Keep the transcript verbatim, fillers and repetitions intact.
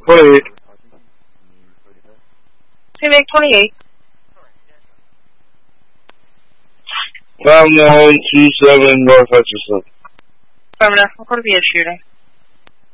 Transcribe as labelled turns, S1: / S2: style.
S1: twenty-eight.
S2: Civic twenty-eight.
S1: five one two seven North Hutchinson.
S2: Affirmative. What could be a shooting?